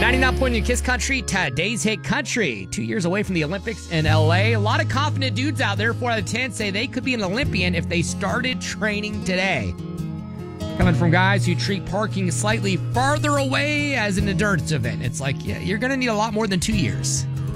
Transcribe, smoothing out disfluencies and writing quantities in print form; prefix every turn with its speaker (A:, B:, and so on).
A: 99.9 Kiss Country, today's hit country. 2 years away from the Olympics in LA. A lot of confident dudes out there, 4 out of 10, say they could be an Olympian if they started training today. Coming from guys who treat parking slightly farther away as an endurance event. It's like, yeah, you're going to need a lot more than 2 years.